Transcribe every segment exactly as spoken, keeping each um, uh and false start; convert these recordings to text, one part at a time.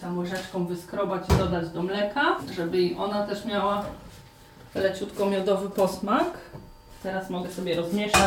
tam łyżeczką wyskrobać i dodać do mleka, żeby i ona też miała leciutko miodowy posmak. Teraz mogę sobie rozmieszać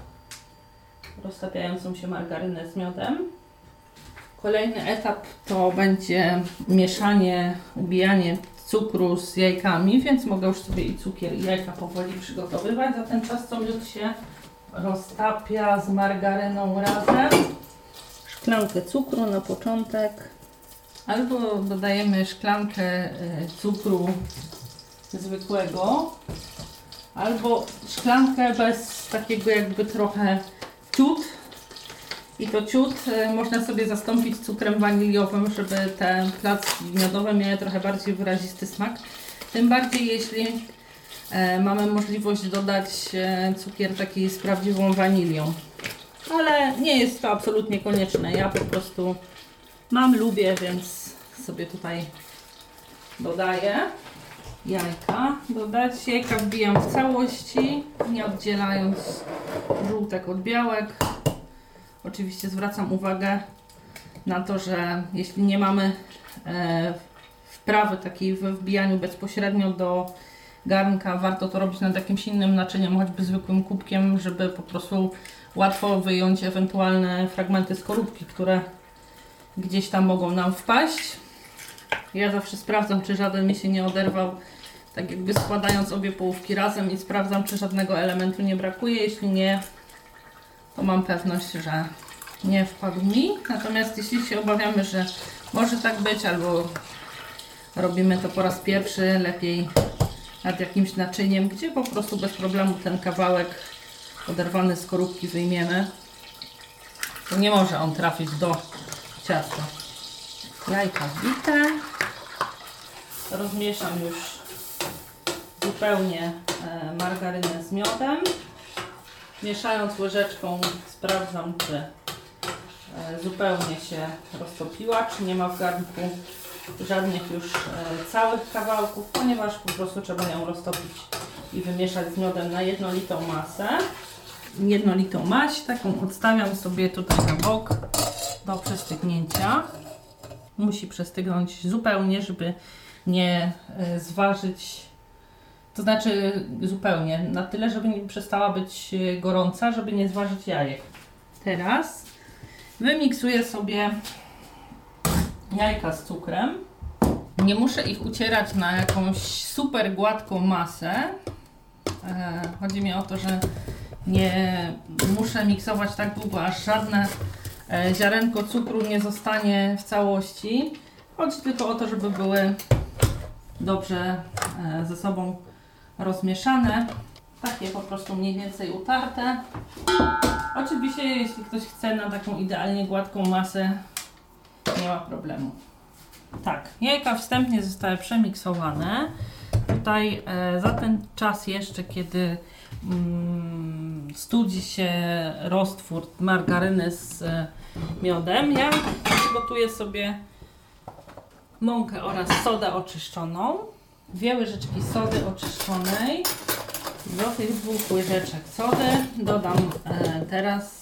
roztapiającą się margarynę z miodem. Kolejny etap to będzie mieszanie, ubijanie cukru z jajkami, więc mogę już sobie i cukier i jajka powoli przygotowywać. Za ten czas co miód się roztapia z margaryną razem. Szklankę cukru na początek. Albo dodajemy szklankę cukru zwykłego, albo szklankę bez takiego jakby trochę ciut. I to ciut można sobie zastąpić cukrem waniliowym, żeby te placki miodowe miały trochę bardziej wyrazisty smak. Tym bardziej jeśli e, mamy możliwość dodać e, cukier taki z prawdziwą wanilią. Ale nie jest to absolutnie konieczne. Ja po prostu mam, lubię, więc sobie tutaj dodaję. Jajka dodać. Jajka wbijam w całości, nie oddzielając żółtek od białek. Oczywiście zwracam uwagę na to, że jeśli nie mamy e, wprawy takiej w wbijaniu bezpośrednio do garnka, warto to robić nad jakimś innym naczyniem, choćby zwykłym kubkiem, żeby po prostu łatwo wyjąć ewentualne fragmenty skorupki, które gdzieś tam mogą nam wpaść. Ja zawsze sprawdzam, czy żaden mi się nie oderwał, tak jakby składając obie połówki razem, i sprawdzam, czy żadnego elementu nie brakuje. Jeśli nie, to mam pewność, że nie wpadł mi. Natomiast jeśli się obawiamy, że może tak być, albo robimy to po raz pierwszy, lepiej nad jakimś naczyniem, gdzie po prostu bez problemu ten kawałek oderwany z skorupki wyjmiemy, to nie może on trafić do ciasta. Jajka wbite. Rozmieszam już zupełnie margarynę z miodem. Mieszając łyżeczką sprawdzam, czy zupełnie się roztopiła, czy nie ma w garnku żadnych już całych kawałków, ponieważ po prostu trzeba ją roztopić i wymieszać z miodem na jednolitą masę. Jednolitą maść, taką odstawiam sobie tutaj na bok do przestygnięcia. Musi przestygnąć zupełnie, żeby nie zważyć, to znaczy zupełnie, na tyle, żeby nie przestała być gorąca, żeby nie zważyć jajek. Teraz wymiksuję sobie jajka z cukrem. Nie muszę ich ucierać na jakąś super gładką masę. Chodzi mi o to, że nie muszę miksować tak długo, aż żadne ziarenko cukru nie zostanie w całości. Chodzi tylko o to, żeby były dobrze ze sobą rozmieszane. Takie po prostu mniej więcej utarte. Oczywiście jeśli ktoś chce na taką idealnie gładką masę, nie ma problemu. Tak, jajka wstępnie zostały przemiksowane. Tutaj e, za ten czas jeszcze, kiedy mm, studzi się roztwór margaryny z e, miodem, ja przygotuję sobie mąkę oraz sodę oczyszczoną. Dwie łyżeczki sody oczyszczonej. Do tych dwóch łyżeczek sody dodam e, teraz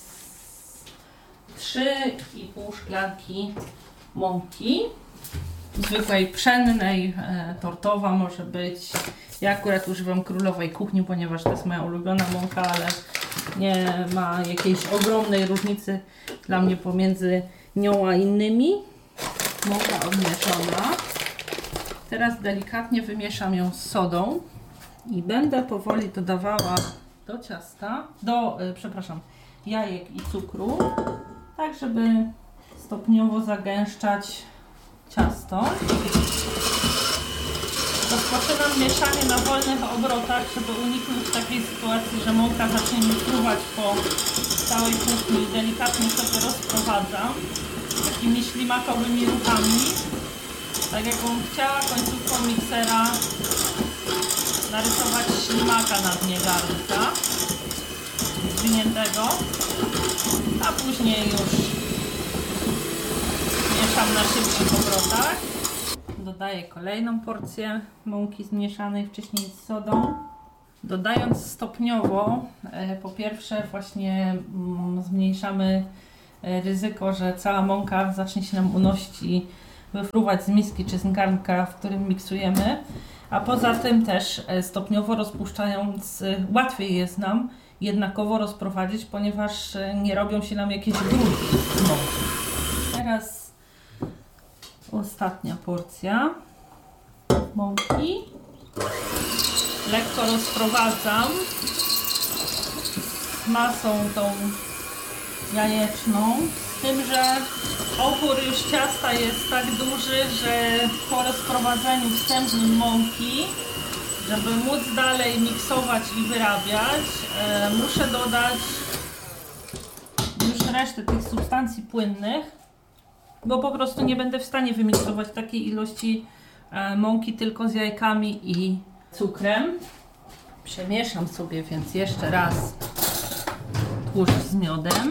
trzy i pół szklanki mąki. Zwykłej pszennej, e, tortowa może być. Ja akurat używam królowej kuchni, ponieważ to jest moja ulubiona mąka, ale nie ma jakiejś ogromnej różnicy dla mnie pomiędzy nią a innymi. Mąka odmieszana. Teraz delikatnie wymieszam ją z sodą i będę powoli dodawała do ciasta, do, e, przepraszam, jajek i cukru, tak żeby stopniowo zagęszczać ciasto. Rozpoczynam mieszanie na wolnych obrotach, żeby uniknąć takiej sytuacji, że mąka zacznie mi fruwać po całej kuchni i delikatnie sobie rozprowadzam takimi ślimakowymi ruchami, tak jakbym chciała końcówką miksera narysować ślimaka na dnie garnka zwiniętego, a później już mieszam na szybkich obrotach. Dodaję kolejną porcję mąki zmieszanej wcześniej z sodą. Dodając stopniowo, po pierwsze właśnie zmniejszamy ryzyko, że cała mąka zacznie się nam unosić i wyfruwać z miski czy z garnka, w którym miksujemy, a poza tym też stopniowo rozpuszczając łatwiej jest nam jednakowo rozprowadzić, ponieważ nie robią się nam jakieś grudki z mąki. Teraz ostatnia porcja mąki. Lekko rozprowadzam z masą tą jajeczną, z tym, że opór już ciasta jest tak duży, że po rozprowadzeniu wstępnym mąki, żeby móc dalej miksować i wyrabiać, e, muszę dodać już resztę tych substancji płynnych, bo po prostu nie będę w stanie wymiksować takiej ilości e, mąki tylko z jajkami i cukrem. Przemieszam sobie więc jeszcze raz tłuszcz z miodem.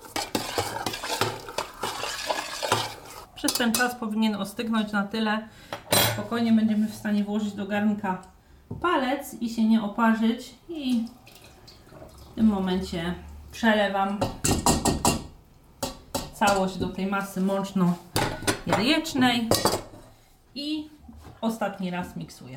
Przez ten czas powinien ostygnąć na tyle, że spokojnie będziemy w stanie włożyć do garnka palec i się nie oparzyć, i w tym momencie przelewam całość do tej masy mączno-jajecznej i ostatni raz miksuję.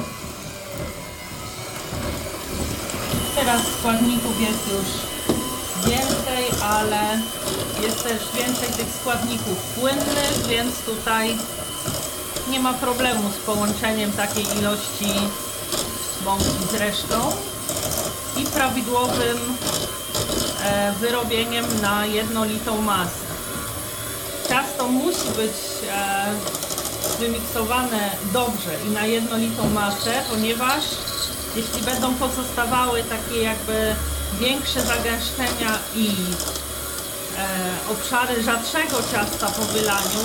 Teraz składników jest już więcej, ale jest też więcej tych składników płynnych, więc tutaj nie ma problemu z połączeniem takiej ilości mąki z resztą i prawidłowym e, wyrobieniem na jednolitą masę. Ciasto musi być e, wymiksowane dobrze i na jednolitą masę, ponieważ jeśli będą pozostawały takie jakby większe zagęszczenia i e, obszary rzadszego ciasta po wylaniu,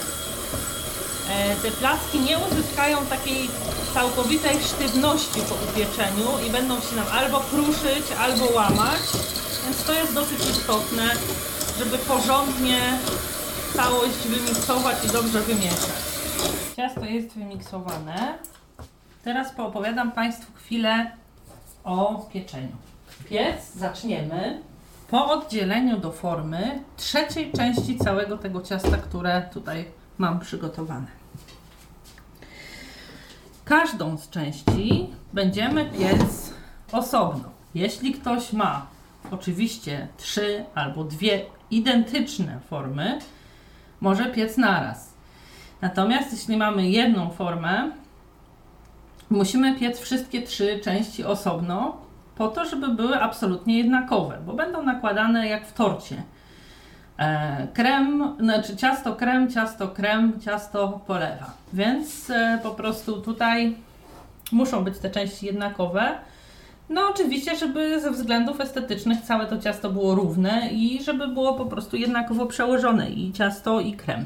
e, te placki nie uzyskają takiej całkowitej sztywności po upieczeniu i będą się nam albo kruszyć, albo łamać, więc to jest dosyć istotne, żeby porządnie całość wymiksować i dobrze wymieszać. Ciasto jest wymiksowane. Teraz poopowiadam Państwu chwilę o pieczeniu. Piec zaczniemy po oddzieleniu do formy trzeciej części całego tego ciasta, które tutaj mam przygotowane. Każdą z części będziemy piec osobno. Jeśli ktoś ma oczywiście trzy albo dwie identyczne formy, może piec naraz. Natomiast jeśli mamy jedną formę, musimy piec wszystkie trzy części osobno, po to, żeby były absolutnie jednakowe, bo będą nakładane jak w torcie. E, krem, znaczy ciasto krem, ciasto krem, ciasto polewa. Więc e, po prostu tutaj muszą być te części jednakowe. No oczywiście, żeby ze względów estetycznych całe to ciasto było równe i żeby było po prostu jednakowo przełożone i ciasto, i krem.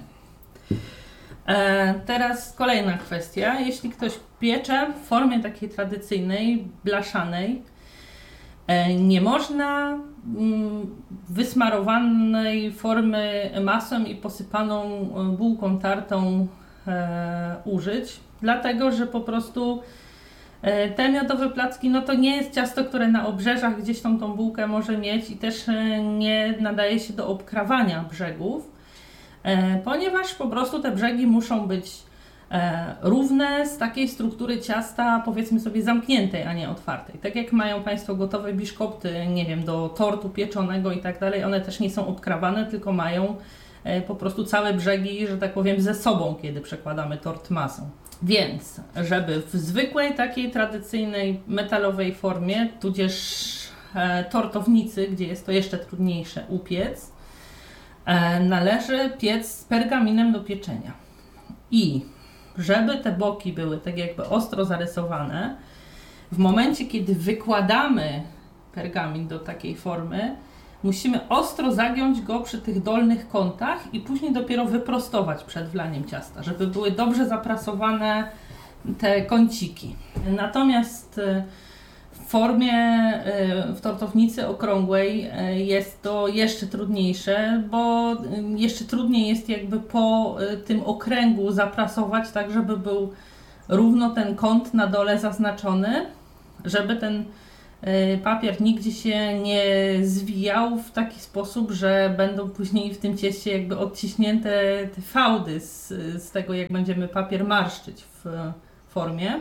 E, teraz kolejna kwestia. Jeśli ktoś piecze w formie takiej tradycyjnej, blaszanej, e, nie można mm, wysmarowanej formy masłem i posypaną bułką tartą e, użyć, dlatego że po prostu e, te miodowe placki, no to nie jest ciasto, które na obrzeżach gdzieś tam tą bułkę może mieć i też e, nie nadaje się do obkrawania brzegów. E, ponieważ po prostu te brzegi muszą być e, równe, z takiej struktury ciasta, powiedzmy sobie, zamkniętej, a nie otwartej. Tak jak mają Państwo gotowe biszkopty, nie wiem, do tortu pieczonego i tak dalej, one też nie są obkrawane, tylko mają e, po prostu całe brzegi, że tak powiem, ze sobą, kiedy przekładamy tort masą. Więc, żeby w zwykłej, takiej tradycyjnej, metalowej formie, tudzież e, tortownicy, gdzie jest to jeszcze trudniejsze, upiec, należy piec z pergaminem do pieczenia. I żeby te boki były tak jakby ostro zarysowane, w momencie kiedy wykładamy pergamin do takiej formy, musimy ostro zagiąć go przy tych dolnych kątach i później dopiero wyprostować przed wlaniem ciasta, żeby były dobrze zaprasowane te kąciki. Natomiast w formie, w tortownicy okrągłej jest to jeszcze trudniejsze, bo jeszcze trudniej jest jakby po tym okręgu zaprasować tak, żeby był równo ten kąt na dole zaznaczony, żeby ten papier nigdzie się nie zwijał w taki sposób, że będą później w tym cieście jakby odciśnięte te fałdy z, z tego, jak będziemy papier marszczyć w formie.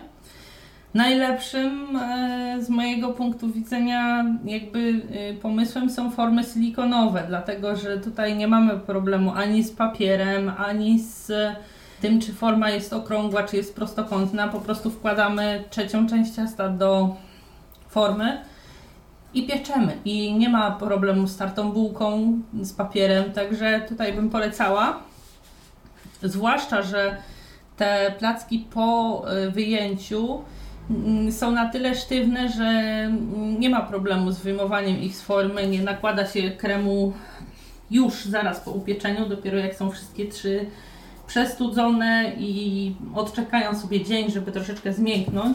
Najlepszym z mojego punktu widzenia jakby pomysłem są formy silikonowe, dlatego że tutaj nie mamy problemu ani z papierem, ani z tym, czy forma jest okrągła, czy jest prostokątna. Po prostu wkładamy trzecią część ciasta do formy i pieczemy. I nie ma problemu z tartą bułką, z papierem, także tutaj bym polecała. Zwłaszcza, że te placki po wyjęciu są na tyle sztywne, że nie ma problemu z wyjmowaniem ich z formy, nie nakłada się kremu już zaraz po upieczeniu, dopiero jak są wszystkie trzy przestudzone i odczekają sobie dzień, żeby troszeczkę zmięknąć.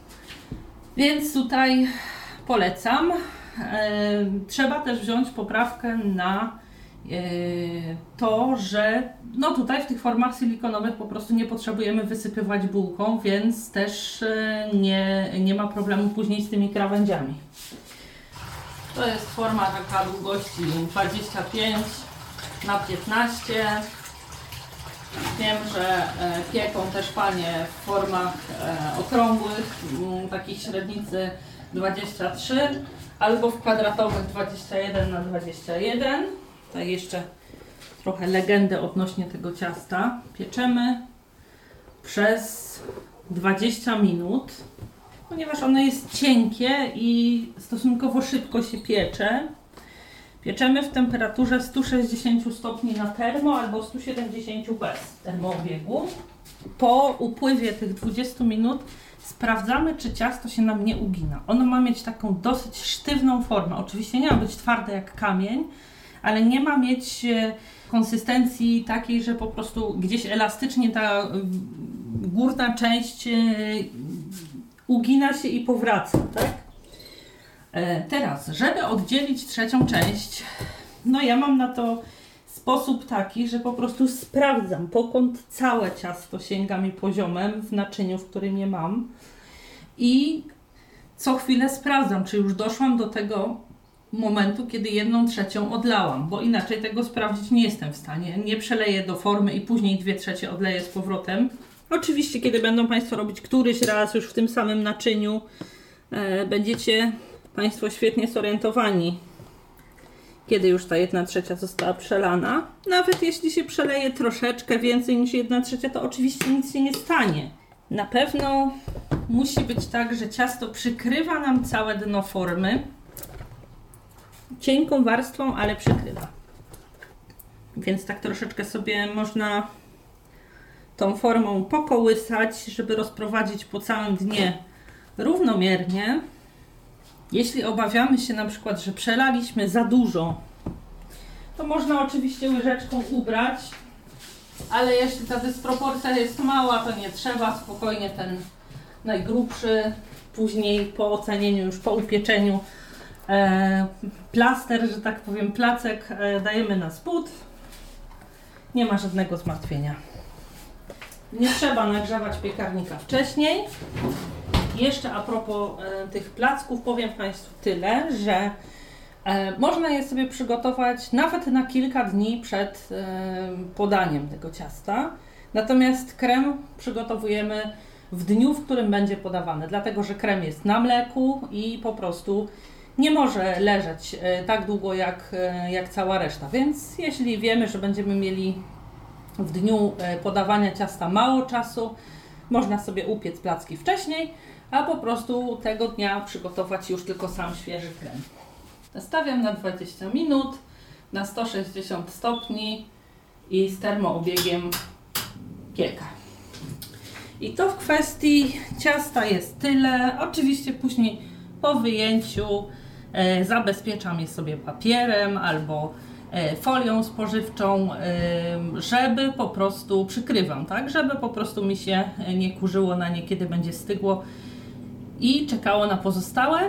Więc tutaj polecam. Trzeba też wziąć poprawkę na to, że no tutaj w tych formach silikonowych po prostu nie potrzebujemy wysypywać bułką, więc też nie, nie ma problemu później z tymi krawędziami. To jest forma taka długości dwadzieścia pięć na piętnaście. Wiem, że pieką też panie w formach okrągłych, takich średnicy dwadzieścia trzy albo w kwadratowych dwadzieścia jeden na dwadzieścia jeden. Tutaj jeszcze trochę legendę odnośnie tego ciasta. Pieczemy przez dwadzieścia minut, ponieważ ono jest cienkie i stosunkowo szybko się piecze. Pieczemy w temperaturze sto sześćdziesiąt stopni na termo albo sto siedemdziesiąt bez termoobiegu. Po upływie tych dwudziestu minut sprawdzamy, czy ciasto się nam nie ugina. Ono ma mieć taką dosyć sztywną formę. Oczywiście nie ma być twarde jak kamień, ale nie ma mieć konsystencji takiej, że po prostu gdzieś elastycznie ta górna część ugina się i powraca, tak? Teraz, żeby oddzielić trzecią część, no ja mam na to sposób taki, że po prostu sprawdzam, pokąd całe ciasto sięga mi poziomem w naczyniu, w którym je mam, i co chwilę sprawdzam, czy już doszłam do tego momentu, kiedy jedną trzecią odlałam, bo inaczej tego sprawdzić nie jestem w stanie. Nie przeleję do formy i później dwie trzecie odleję z powrotem. Oczywiście, kiedy będą Państwo robić któryś raz już w tym samym naczyniu, e, będziecie Państwo świetnie zorientowani, kiedy już ta jedna trzecia została przelana. Nawet jeśli się przeleje troszeczkę więcej niż jedna trzecia, to oczywiście nic się nie stanie. Na pewno musi być tak, że ciasto przykrywa nam całe dno formy. Cienką warstwą, ale przykrywa. Więc tak troszeczkę sobie można tą formą pokołysać, żeby rozprowadzić po całym dnie równomiernie. Jeśli obawiamy się na przykład, że przelaliśmy za dużo, to można oczywiście łyżeczką ubrać, ale jeśli ta dysproporcja jest mała, to nie trzeba, spokojnie ten najgrubszy, później po ocenieniu, już po upieczeniu, e, plaster, że tak powiem, placek e, dajemy na spód. Nie ma żadnego zmartwienia. Nie trzeba nagrzewać piekarnika wcześniej. Jeszcze a propos e, tych placków powiem Państwu tyle, że e, można je sobie przygotować nawet na kilka dni przed e, podaniem tego ciasta. Natomiast krem przygotowujemy w dniu, w którym będzie podawany, dlatego że krem jest na mleku i po prostu nie może leżeć e, tak długo jak, e, jak cała reszta. Więc jeśli wiemy, że będziemy mieli w dniu e, podawania ciasta mało czasu, można sobie upiec placki wcześniej, a po prostu tego dnia przygotować już tylko sam świeży krem. Stawiam na dwadzieścia minut, na sto sześćdziesiąt stopni i z termoobiegiem piekę. I to w kwestii ciasta jest tyle. Oczywiście później po wyjęciu e, zabezpieczam je sobie papierem albo e, folią spożywczą, e, żeby po prostu przykrywam, tak, żeby po prostu mi się nie kurzyło na nie, kiedy będzie stygło i czekało na pozostałe.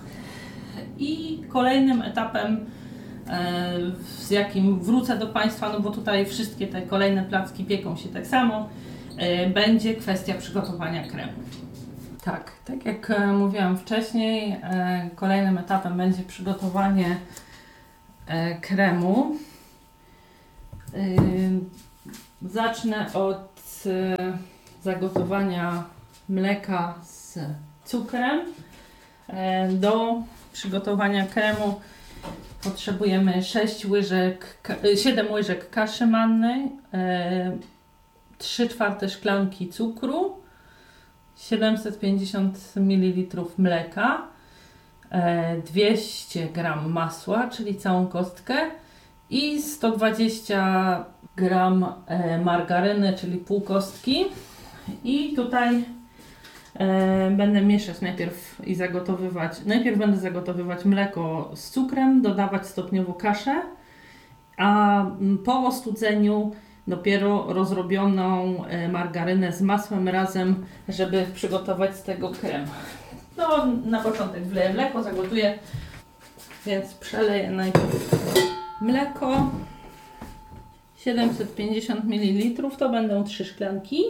I kolejnym etapem, e, z jakim wrócę do Państwa, no bo tutaj wszystkie te kolejne placki pieką się tak samo, e, będzie kwestia przygotowania kremu. Tak, tak jak e, mówiłam wcześniej, e, kolejnym etapem będzie przygotowanie e, kremu. E, zacznę od e, zagotowania mleka z cukrem. E, do przygotowania kremu potrzebujemy sześć łyżek, siedem łyżek kaszy mannej, e, trzy czwarte szklanki cukru, siedemset pięćdziesiąt mililitrów mleka, dwieście gramów masła, czyli całą kostkę i sto dwadzieścia gramów margaryny, czyli pół kostki. I tutaj e, będę mieszać najpierw i zagotowywać, najpierw będę zagotowywać mleko z cukrem, dodawać stopniowo kaszę, a po ostudzeniu dopiero rozrobioną margarynę z masłem razem, żeby przygotować z tego krem. No, na początek wleję mleko, zagotuję, więc przeleję najpierw mleko. siedemset pięćdziesiąt mililitrów, to będą trzy szklanki.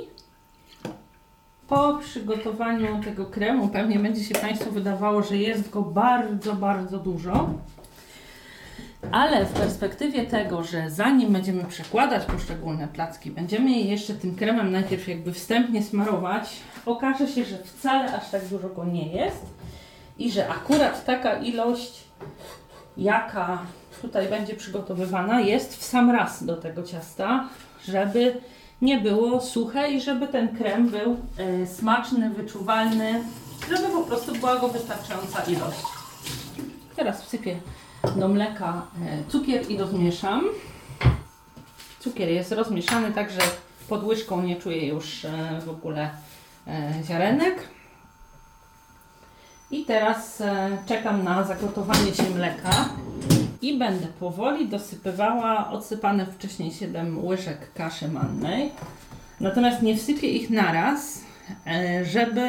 Po przygotowaniu tego kremu pewnie będzie się Państwu wydawało, że jest go bardzo, bardzo dużo. Ale w perspektywie tego, że zanim będziemy przekładać poszczególne placki, będziemy je jeszcze tym kremem najpierw jakby wstępnie smarować, okaże się, że wcale aż tak dużo go nie jest i że akurat taka ilość, jaka tutaj będzie przygotowywana, jest w sam raz do tego ciasta, żeby nie było suche i żeby ten krem był y, smaczny, wyczuwalny, żeby po prostu była go wystarczająca ilość. Teraz wsypię do mleka cukier i rozmieszam. Cukier jest rozmieszany, także pod łyżką nie czuję już w ogóle ziarenek. I teraz czekam na zagotowanie się mleka i będę powoli dosypywała odsypane wcześniej siedem łyżek kaszy mannej. Natomiast nie wsypię ich naraz, żeby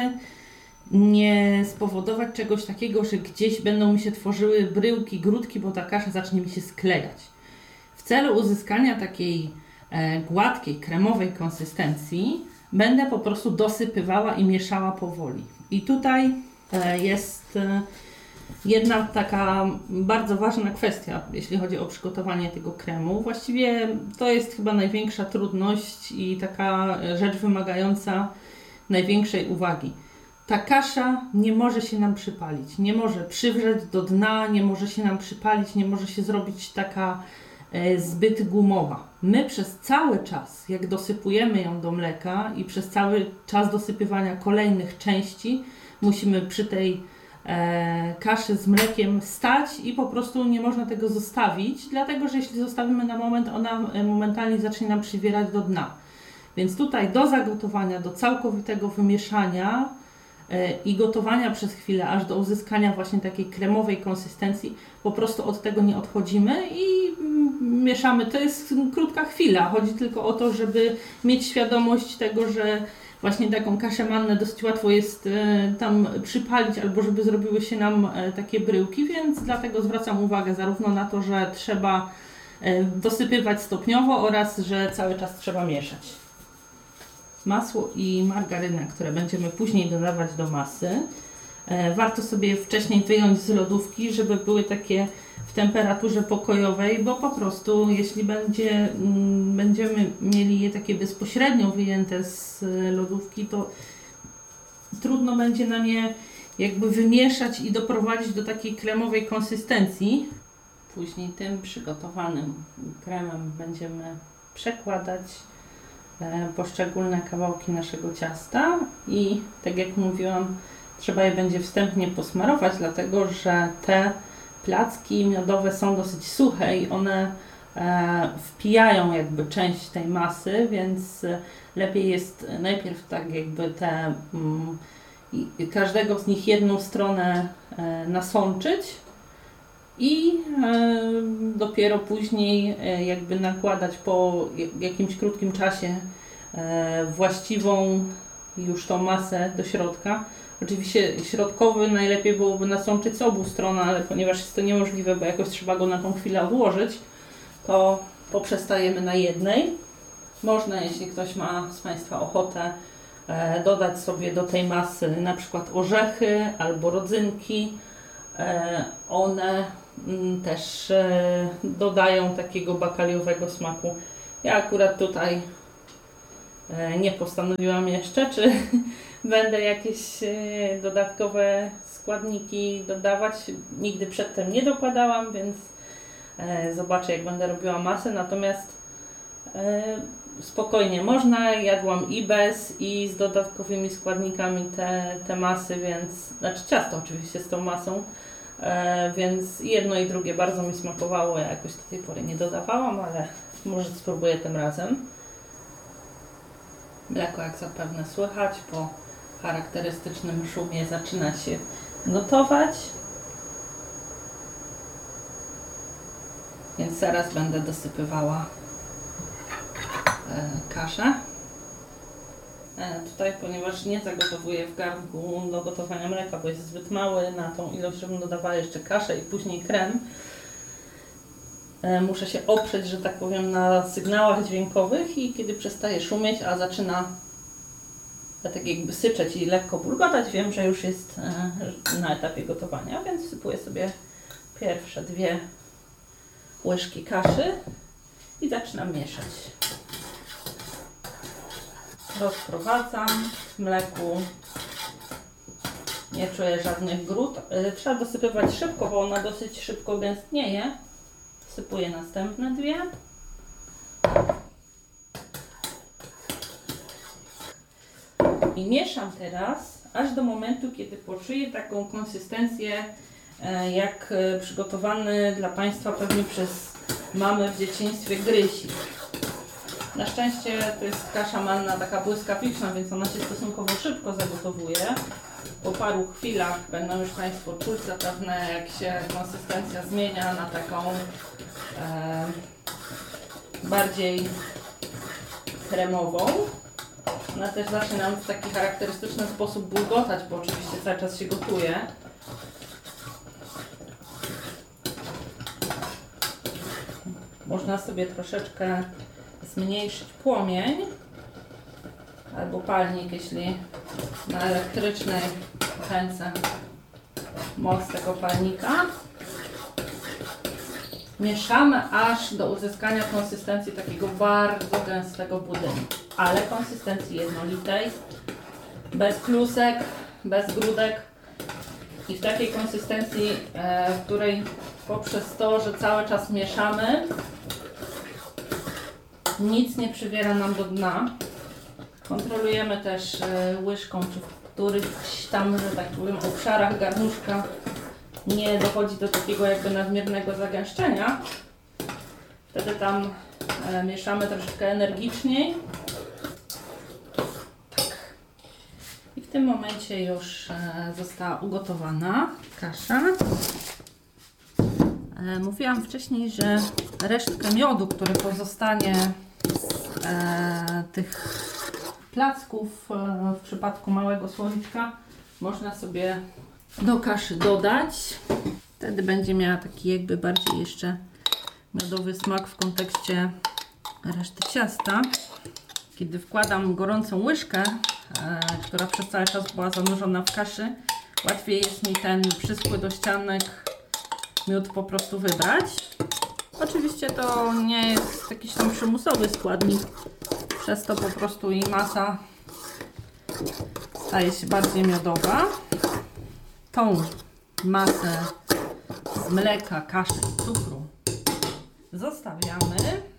nie spowodować czegoś takiego, że gdzieś będą mi się tworzyły bryłki, grudki, bo ta kasza zacznie mi się sklejać. W celu uzyskania takiej e, gładkiej, kremowej konsystencji będę po prostu dosypywała i mieszała powoli. I tutaj e, jest e, jedna taka bardzo ważna kwestia, jeśli chodzi o przygotowanie tego kremu. Właściwie to jest chyba największa trudność i taka rzecz wymagająca największej uwagi. Ta kasza nie może się nam przypalić, nie może przywrzeć do dna, nie może się nam przypalić, nie może się zrobić taka e, zbyt gumowa. My przez cały czas, jak dosypujemy ją do mleka i przez cały czas dosypywania kolejnych części, musimy przy tej e, kaszy z mlekiem stać i po prostu nie można tego zostawić, dlatego że jeśli zostawimy na moment, ona momentalnie zacznie nam przywierać do dna. Więc tutaj do zagotowania, do całkowitego wymieszania i gotowania przez chwilę, aż do uzyskania właśnie takiej kremowej konsystencji, po prostu od tego nie odchodzimy i mieszamy. To jest krótka chwila. Chodzi tylko o to, żeby mieć świadomość tego, że właśnie taką kaszę mannę dosyć łatwo jest tam przypalić, albo żeby zrobiły się nam takie bryłki, więc dlatego zwracam uwagę zarówno na to, że trzeba dosypywać stopniowo oraz, że cały czas trzeba mieszać. Masło i margarynę, które będziemy później dodawać do masy. E, warto sobie wcześniej wyjąć z lodówki, żeby były takie w temperaturze pokojowej, bo po prostu jeśli będzie, m, będziemy mieli je takie bezpośrednio wyjęte z lodówki, to trudno będzie nam je jakby wymieszać i doprowadzić do takiej kremowej konsystencji. Później tym przygotowanym kremem będziemy przekładać poszczególne kawałki naszego ciasta i tak jak mówiłam, trzeba je będzie wstępnie posmarować, dlatego że te placki miodowe są dosyć suche i one e, wpijają jakby część tej masy, więc lepiej jest najpierw tak jakby te mm, i każdego z nich jedną stronę e, nasączyć i e, dopiero później e, jakby nakładać po jakimś krótkim czasie e, właściwą już tą masę do środka. Oczywiście środkowy najlepiej byłoby nasączyć z obu stron, ale ponieważ jest to niemożliwe, bo jakoś trzeba go na tą chwilę odłożyć, to poprzestajemy na jednej. Można, jeśli ktoś ma z Państwa ochotę, e, dodać sobie do tej masy na przykład orzechy albo rodzynki. E, one m, też e, dodają takiego bakaliowego smaku. Ja akurat tutaj e, nie postanowiłam jeszcze, czy będę jakieś e, dodatkowe składniki dodawać. Nigdy przedtem nie dokładałam, więc e, zobaczę, jak będę robiła masę. Natomiast e, spokojnie można, jadłam i bez, i z dodatkowymi składnikami te, te masy, więc, znaczy ciasto oczywiście z tą masą, e, więc jedno i drugie bardzo mi smakowało. Ja jakoś do tej pory nie dodawałam, ale może spróbuję tym razem. Mleko, jak zapewne słychać, po charakterystycznym szumie zaczyna się gotować. Więc zaraz będę dosypywała e, kaszę. E, tutaj, ponieważ nie zagotowuję w garnku do gotowania mleka, bo jest zbyt mały na tą ilość, żebym dodawała jeszcze kaszę i później krem, e, muszę się oprzeć, że tak powiem, na sygnałach dźwiękowych i kiedy przestaje szumieć, a zaczyna tak jakby syczeć i lekko bulgotać, wiem, że już jest e, na etapie gotowania, więc sypuję sobie pierwsze dwie łyżki kaszy i zaczynam mieszać. Rozprowadzam w mleku. Nie czuję żadnych grud. Trzeba dosypywać szybko, bo ona dosyć szybko gęstnieje. Sypuję następne dwie. I mieszam teraz, aż do momentu, kiedy poczuję taką konsystencję jak przygotowany dla Państwa pewnie przez mamy w dzieciństwie gryzik. Na szczęście to jest kasza manna taka błyskawiczna, więc ona się stosunkowo szybko zagotowuje. Po paru chwilach będą już Państwo czuć zapewne, jak się konsystencja zmienia na taką e, bardziej kremową. Ona też zacznie nam w taki charakterystyczny sposób bulgotać, bo oczywiście cały czas się gotuje. Można sobie troszeczkę zmniejszyć płomień albo palnik, jeśli na elektrycznej kręcę moc tego palnika. Mieszamy aż do uzyskania konsystencji takiego bardzo gęstego budynku, ale konsystencji jednolitej, bez klusek, bez grudek i w takiej konsystencji, w której poprzez to, że cały czas mieszamy, nic nie przybiera nam do dna. Kontrolujemy też łyżką, czy w którychś tam, że tak powiem, obszarach garnuszka nie dochodzi do takiego jakby nadmiernego zagęszczenia. Wtedy tam e, mieszamy troszeczkę energiczniej. Tak. I w tym momencie już e, została ugotowana kasza. E, mówiłam wcześniej, że resztkę miodu, który pozostanie z e, tych placków e, w przypadku małego słoiczka, można sobie do kaszy dodać. Wtedy będzie miała taki jakby bardziej jeszcze miodowy smak w kontekście reszty ciasta. Kiedy wkładam gorącą łyżkę, e, która przez cały czas była zanurzona w kaszy, łatwiej jest mi ten przyschły do ścianek miód po prostu wybrać. Oczywiście to nie jest jakiś tam przymusowy składnik, przez to po prostu i masa staje się bardziej miodowa. Tą masę z mleka, kaszy i cukru zostawiamy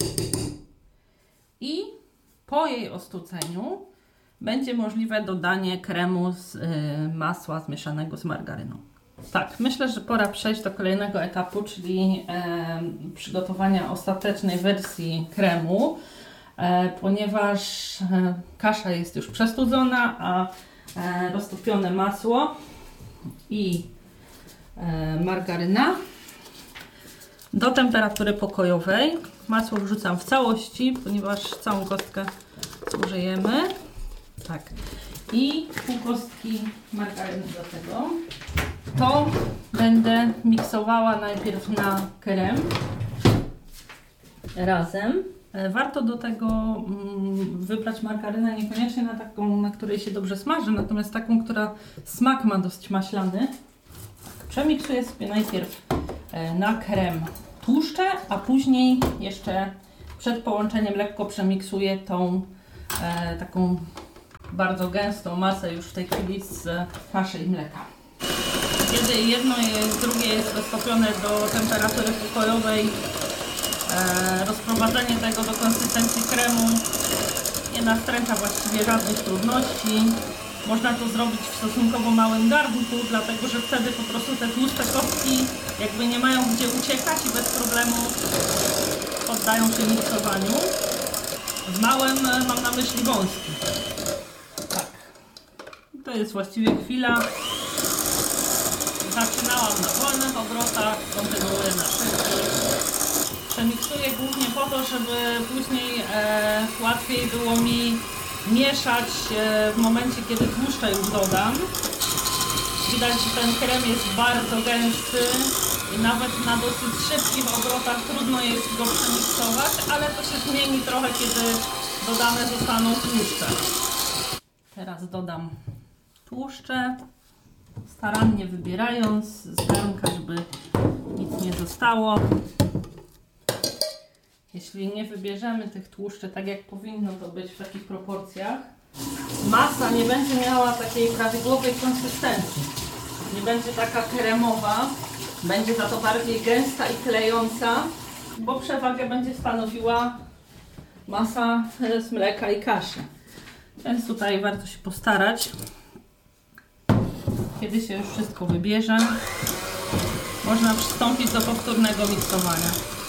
i po jej ostudzeniu będzie możliwe dodanie kremu z y, masła zmieszanego z margaryną. Tak, myślę, że pora przejść do kolejnego etapu, czyli e, przygotowania ostatecznej wersji kremu, e, ponieważ e, kasza jest już przestudzona, a e, roztopione masło i e, margaryna do temperatury pokojowej. Masło wrzucam w całości, ponieważ całą kostkę zużyjemy. Tak. I pół kostki margaryny do tego. To będę miksowała najpierw na krem razem. Warto do tego wybrać margarynę niekoniecznie na taką, na której się dobrze smaży, natomiast taką, która smak ma dość maślany. Przemiksuję sobie najpierw na krem tłuszcze, a później jeszcze przed połączeniem lekko przemiksuję tą e, taką bardzo gęstą masę już w tej chwili z kaszy i mleka. Kiedy jedno jest, drugie jest roztopione do temperatury pokojowej, e, rozprowadzenie tego do konsystencji kremu nie nastręcza właściwie żadnych trudności. Można to zrobić w stosunkowo małym garnku, dlatego że wtedy po prostu te tłuste kostki jakby nie mają gdzie uciekać i bez problemu poddają się miksowaniu. W małym mam na myśli wąski. Tak. To jest właściwie chwila. Zaczynałam na wolnych obrotach, kontynuuję na szybkich. Przemiksuję głównie po to, żeby później e, łatwiej było mi mieszać e, w momencie, kiedy tłuszcze już dodam. Widać, że ten krem jest bardzo gęsty i nawet na dosyć szybkich obrotach trudno jest go przemiksować, ale to się zmieni trochę, kiedy dodane zostaną tłuszcze. Teraz dodam tłuszcze, starannie wybierając z garnka, żeby nic nie zostało. Jeśli nie wybierzemy tych tłuszczy tak, jak powinno to być w takich proporcjach, masa nie będzie miała takiej prawidłowej konsystencji. Nie będzie taka kremowa, będzie za to bardziej gęsta i klejąca, bo przewagę będzie stanowiła masa z mleka i kaszy. Więc tutaj warto się postarać. Kiedy się już wszystko wybierze, można przystąpić do powtórnego miksowania.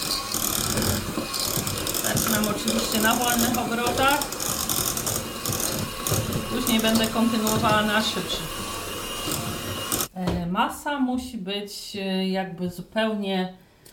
Zaczynam oczywiście na wolnych obrotach. Później będę kontynuowała na szybszych. Masa musi być jakby zupełnie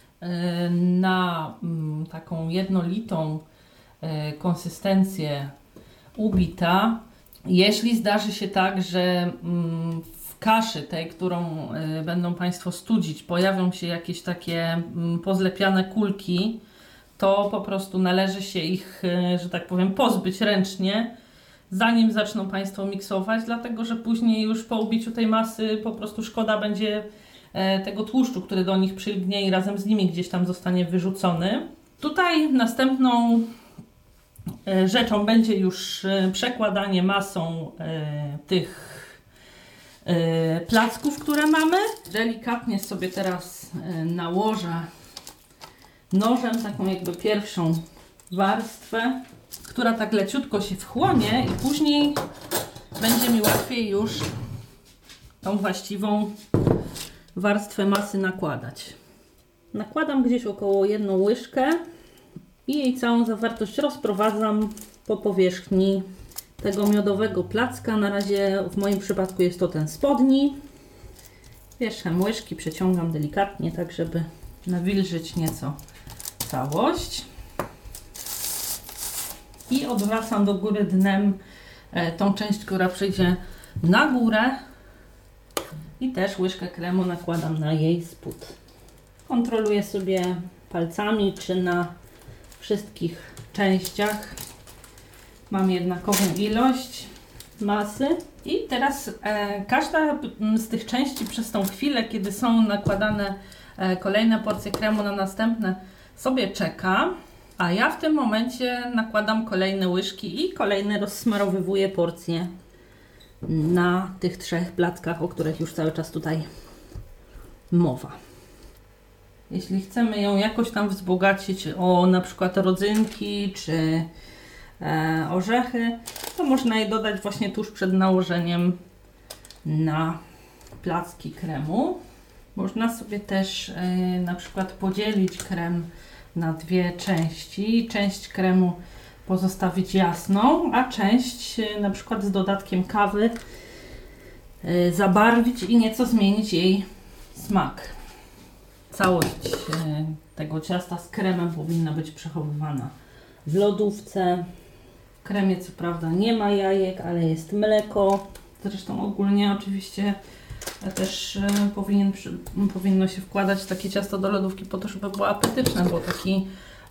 na taką jednolitą konsystencję ubita. Jeśli zdarzy się tak, że w kaszy tej, którą będą Państwo studzić, pojawią się jakieś takie pozlepiane kulki, to po prostu należy się ich, że tak powiem, pozbyć ręcznie, zanim zaczną Państwo miksować, dlatego że później już po ubiciu tej masy po prostu szkoda będzie tego tłuszczu, który do nich przylgnie i razem z nimi gdzieś tam zostanie wyrzucony. Tutaj następną rzeczą będzie już przekładanie masą tych placków, które mamy. Delikatnie sobie teraz nałożę nożem taką jakby pierwszą warstwę, która tak leciutko się wchłonie i później będzie mi łatwiej już tą właściwą warstwę masy nakładać. Nakładam gdzieś około jedną łyżkę i jej całą zawartość rozprowadzam po powierzchni tego miodowego placka. Na razie w moim przypadku jest to ten spodni. Wierzchem łyżki przeciągam delikatnie, tak żeby nawilżyć nieco całość. I odwracam do góry dnem tą część, która przyjdzie na górę. I też łyżkę kremu nakładam na jej spód. Kontroluję sobie palcami, czy na wszystkich częściach mam jednakową ilość masy. I teraz e, każda z tych części przez tą chwilę, kiedy są nakładane e, kolejne porcje kremu na następne, sobie czeka. A ja w tym momencie nakładam kolejne łyżki i kolejne rozsmarowywuję porcje na tych trzech plackach, o których już cały czas tutaj mowa. Jeśli chcemy ją jakoś tam wzbogacić o na przykład rodzynki czy e, orzechy, to można je dodać właśnie tuż przed nałożeniem na placki kremu. Można sobie też e, na przykład podzielić krem na dwie części. Część kremu pozostawić jasną, a część e, na przykład z dodatkiem kawy e, zabarwić i nieco zmienić jej smak. Całość e, tego ciasta z kremem powinna być przechowywana w lodówce. W kremie co prawda nie ma jajek, ale jest mleko. Zresztą ogólnie oczywiście też e, powinien, przy, powinno się wkładać takie ciasto do lodówki po to, żeby było apetyczne, bo taki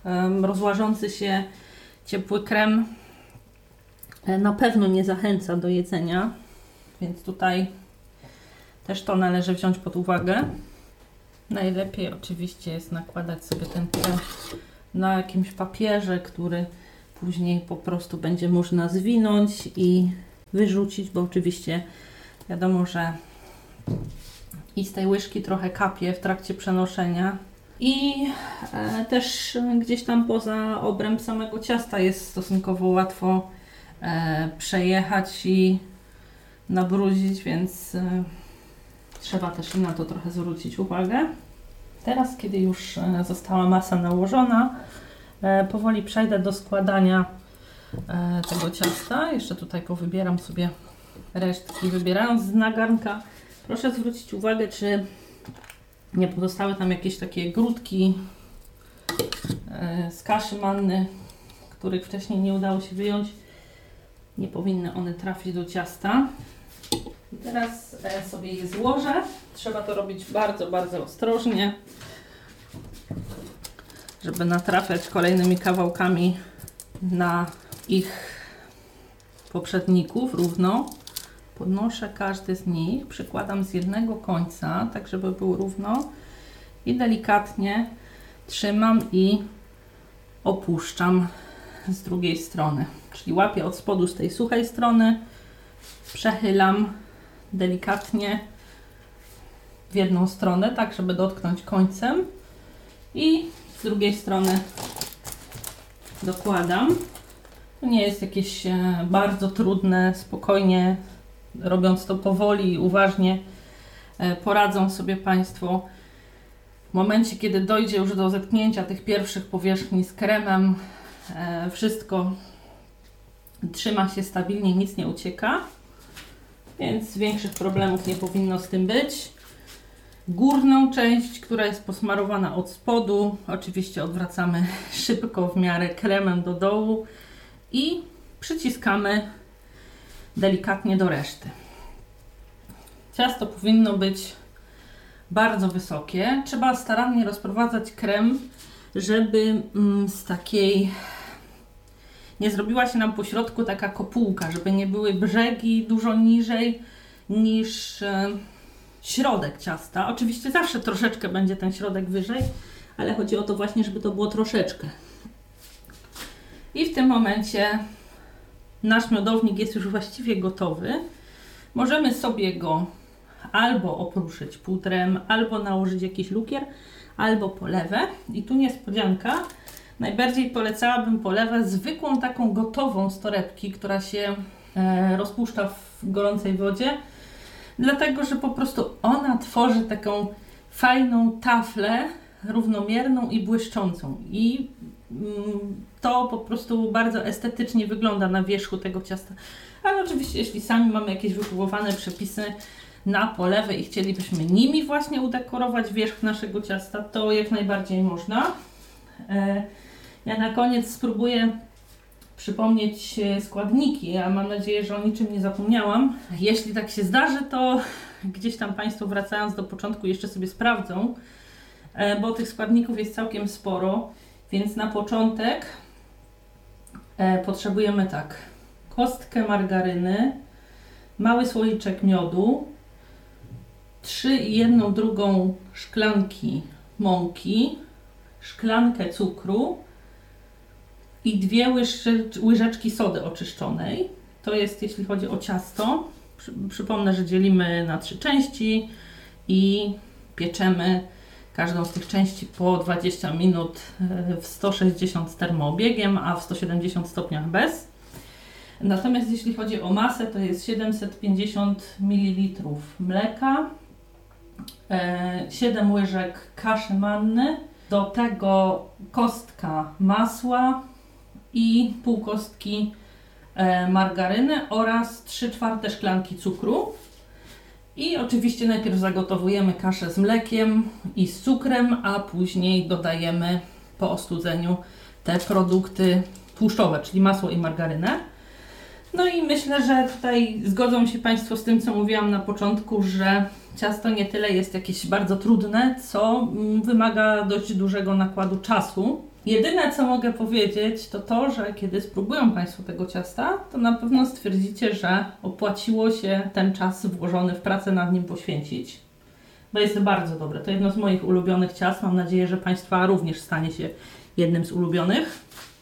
um, rozłażący się ciepły krem na pewno nie zachęca do jedzenia, więc tutaj też to należy wziąć pod uwagę. Najlepiej oczywiście jest nakładać sobie ten krem na jakimś papierze, który później po prostu będzie można zwinąć i wyrzucić, bo oczywiście wiadomo, że i z tej łyżki trochę kapie w trakcie przenoszenia. I e, też gdzieś tam poza obręb samego ciasta jest stosunkowo łatwo e, przejechać i nabrudzić, więc e, trzeba też na to trochę zwrócić uwagę. Teraz, kiedy już e, została masa nałożona, e, powoli przejdę do składania e, tego ciasta. Jeszcze tutaj powybieram sobie resztki. Wybierając z nagarnka, proszę zwrócić uwagę, czy nie pozostały tam jakieś takie grudki e, z kaszy manny, których wcześniej nie udało się wyjąć. Nie powinny one trafić do ciasta. I teraz e, sobie je złożę. Trzeba to robić bardzo, bardzo ostrożnie, żeby natrafiać kolejnymi kawałkami na ich poprzedników równo. Podnoszę każdy z nich, przykładam z jednego końca, tak żeby był równo i delikatnie trzymam i opuszczam z drugiej strony. Czyli łapię od spodu z tej suchej strony, przechylam delikatnie w jedną stronę, tak żeby dotknąć końcem i z drugiej strony dokładam. To nie jest jakieś bardzo trudne, spokojnie, robiąc to powoli i uważnie, poradzą sobie Państwo. W momencie, kiedy dojdzie już do zetknięcia tych pierwszych powierzchni z kremem, wszystko trzyma się stabilnie, nic nie ucieka, więc większych problemów nie powinno z tym być. Górną część, która jest posmarowana od spodu, oczywiście odwracamy szybko w miarę kremem do dołu i przyciskamy delikatnie do reszty. Ciasto powinno być bardzo wysokie. Trzeba starannie rozprowadzać krem, żeby z takiej nie zrobiła się nam po środku taka kopułka, żeby nie były brzegi dużo niżej niż środek ciasta. Oczywiście zawsze troszeczkę będzie ten środek wyżej, ale chodzi o to właśnie, żeby to było troszeczkę. I w tym momencie nasz miodownik jest już właściwie gotowy. Możemy sobie go albo opruszyć pudrem, albo nałożyć jakiś lukier, albo polewę. I tu niespodzianka. Najbardziej polecałabym polewę zwykłą, taką gotową z torebki, która się e, rozpuszcza w gorącej wodzie, dlatego że po prostu ona tworzy taką fajną taflę, równomierną i błyszczącą. I mm, to po prostu bardzo estetycznie wygląda na wierzchu tego ciasta. Ale oczywiście, jeśli sami mamy jakieś wypróbowane przepisy na polewę i chcielibyśmy nimi właśnie udekorować wierzch naszego ciasta, to jak najbardziej można. E, Ja na koniec spróbuję przypomnieć składniki, a mam nadzieję, że o niczym nie zapomniałam. Jeśli tak się zdarzy, to gdzieś tam Państwo, wracając do początku, jeszcze sobie sprawdzą, bo tych składników jest całkiem sporo, więc na początek potrzebujemy tak: kostkę margaryny, mały słoiczek miodu, trzy i jedną drugą szklanki mąki, szklankę cukru i dwie łyżeczki sody oczyszczonej. To jest, jeśli chodzi o ciasto. Przy, przypomnę, że dzielimy na trzy części i pieczemy każdą z tych części po dwadzieścia minut w sto sześćdziesiąt z termoobiegiem, a w sto siedemdziesiąt stopniach bez. Natomiast jeśli chodzi o masę, to jest siedemset pięćdziesiąt mililitrów mleka, siedem łyżek kaszy manny, do tego kostka masła i pół kostki margaryny oraz trzy czwarte szklanki cukru. I oczywiście najpierw zagotowujemy kaszę z mlekiem i z cukrem, a później dodajemy po ostudzeniu te produkty tłuszczowe, czyli masło i margarynę. No i myślę, że tutaj zgodzą się Państwo z tym, co mówiłam na początku, że ciasto nie tyle jest jakieś bardzo trudne, co wymaga dość dużego nakładu czasu. Jedyne, co mogę powiedzieć, to to, że kiedy spróbują Państwo tego ciasta, to na pewno stwierdzicie, że opłaciło się ten czas włożony w pracę nad nim poświęcić. Bo jest bardzo dobre. To jedno z moich ulubionych ciast. Mam nadzieję, że Państwa również stanie się jednym z ulubionych.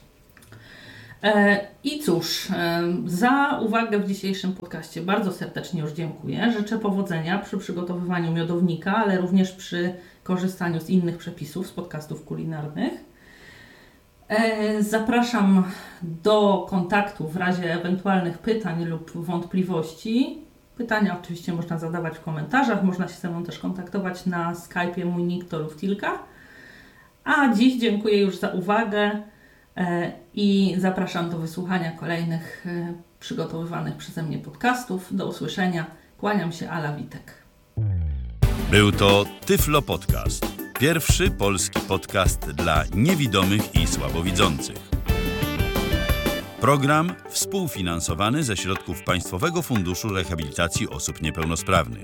E, I cóż, e, za uwagę w dzisiejszym podcaście bardzo serdecznie już dziękuję. Życzę powodzenia przy przygotowywaniu miodownika, ale również przy korzystaniu z innych przepisów z podcastów kulinarnych. E, zapraszam do kontaktu w razie ewentualnych pytań lub wątpliwości. Pytania oczywiście można zadawać w komentarzach, można się ze mną też kontaktować na Skype'ie mój nick to Luftilka. A dziś dziękuję już za uwagę e, i zapraszam do wysłuchania kolejnych e, przygotowywanych przeze mnie podcastów. Do usłyszenia. Kłaniam się, Ala Witek. Był to Tyflo Podcast. Pierwszy polski podcast dla niewidomych i słabowidzących. Program współfinansowany ze środków Państwowego Funduszu Rehabilitacji Osób Niepełnosprawnych.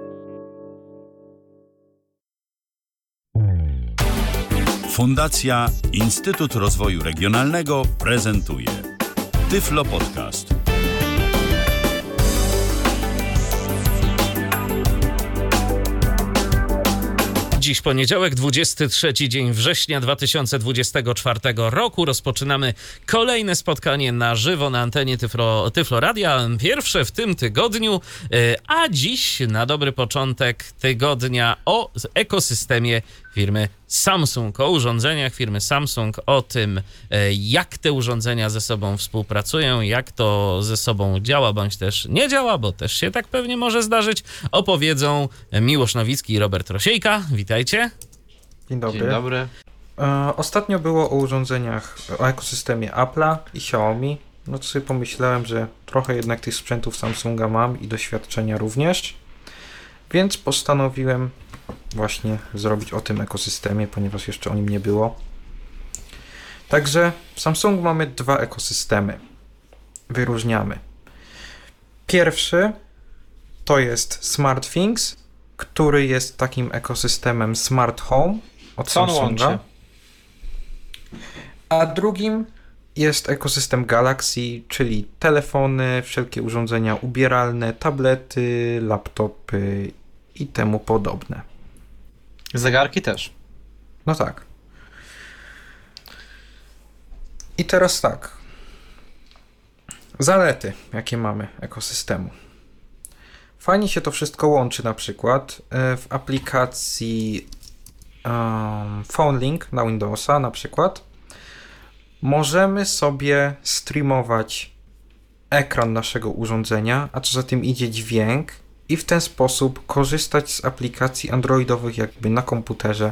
Fundacja Instytut Rozwoju Regionalnego prezentuje Tyflo Podcast. Dziś poniedziałek, dwudziesty trzeci dzień września dwa tysiące dwudziestego czwartego roku. Rozpoczynamy kolejne spotkanie na żywo na antenie Tyflo, Tyflo Radia. Pierwsze w tym tygodniu, a dziś na dobry początek tygodnia o ekosystemie firmy Samsung, o urządzeniach firmy Samsung, o tym, jak te urządzenia ze sobą współpracują, jak to ze sobą działa, bądź też nie działa, bo też się tak pewnie może zdarzyć, opowiedzą Miłosz Nowicki i Robert Rosiejka. Witajcie. Dzień dobry. Dzień dobry. E, ostatnio było o urządzeniach, o ekosystemie Apple'a i Xiaomi. No to sobie pomyślałem, że trochę jednak tych sprzętów Samsunga mam i doświadczenia również, więc postanowiłem właśnie zrobić o tym ekosystemie, ponieważ jeszcze o nim nie było. Także w Samsungu mamy dwa ekosystemy. Wyróżniamy. Pierwszy to jest SmartThings, który jest takim ekosystemem Smart Home od Co on Samsunga. łączy? A drugim jest ekosystem Galaxy, czyli telefony, wszelkie urządzenia ubieralne, tablety, laptopy i temu podobne. Zegarki też. No tak. I teraz tak. Zalety, jakie mamy ekosystemu. Fajnie się to wszystko łączy, na przykład w aplikacji um, PhoneLink na Windowsa na przykład możemy sobie streamować ekran naszego urządzenia, a co za tym idzie dźwięk, i w ten sposób korzystać z aplikacji androidowych jakby na komputerze,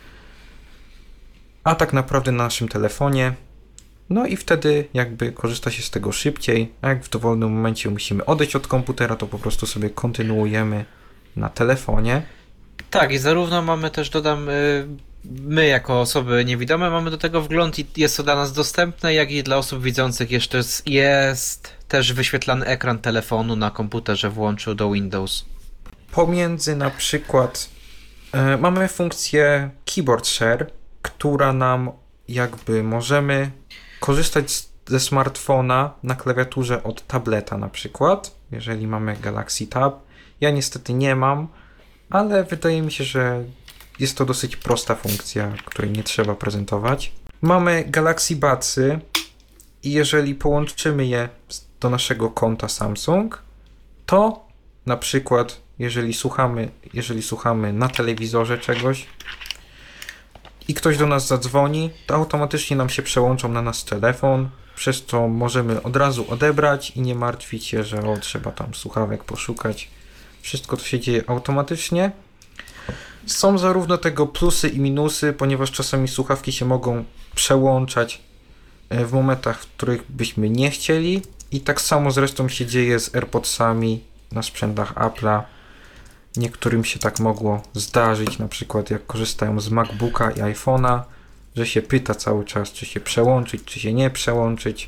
a tak naprawdę na naszym telefonie. No i wtedy jakby korzysta się z tego szybciej, a jak w dowolnym momencie musimy odejść od komputera, to po prostu sobie kontynuujemy na telefonie. Tak, i zarówno mamy też, dodam, my jako osoby niewidome mamy do tego wgląd i jest to dla nas dostępne, jak i dla osób widzących jeszcze jest, jest też wyświetlany ekran telefonu na komputerze włączu do Windows. Pomiędzy na przykład y, mamy funkcję Keyboard Share, która nam jakby możemy korzystać z, ze smartfona na klawiaturze od tableta na przykład, jeżeli mamy Galaxy Tab. Ja niestety nie mam, ale wydaje mi się, że jest to dosyć prosta funkcja, której nie trzeba prezentować. Mamy Galaxy Budsy i jeżeli połączymy je do naszego konta Samsung, to na przykład jeżeli słuchamy, jeżeli słuchamy na telewizorze czegoś i ktoś do nas zadzwoni, to automatycznie nam się przełączą na nasz telefon, przez co możemy od razu odebrać i nie martwić się, że o, trzeba tam słuchawek poszukać. Wszystko to się dzieje automatycznie. Są zarówno tego plusy i minusy, ponieważ czasami słuchawki się mogą przełączać w momentach, w których byśmy nie chcieli, i tak samo zresztą się dzieje z AirPodsami na sprzętach Apple'a. Niektórym się tak mogło zdarzyć, na przykład jak korzystają z MacBooka i iPhone'a, że się pyta cały czas, czy się przełączyć, czy się nie przełączyć.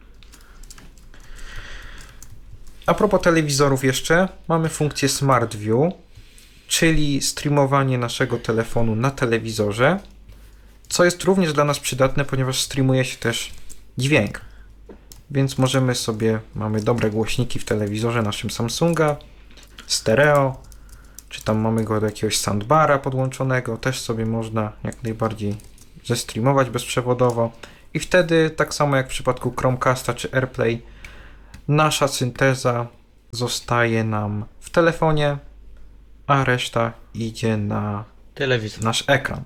A propos telewizorów jeszcze, mamy funkcję Smart View, czyli streamowanie naszego telefonu na telewizorze. co jest również dla nas przydatne, ponieważ streamuje się też dźwięk. Więc możemy sobie, mamy dobre głośniki w telewizorze naszym Samsunga, stereo, czy tam mamy go do jakiegoś soundbara podłączonego, też sobie można jak najbardziej zestreamować bezprzewodowo. I wtedy, tak samo jak w przypadku Chromecasta czy AirPlay, nasza synteza zostaje nam w telefonie, a reszta idzie na Telewizor. nasz ekran.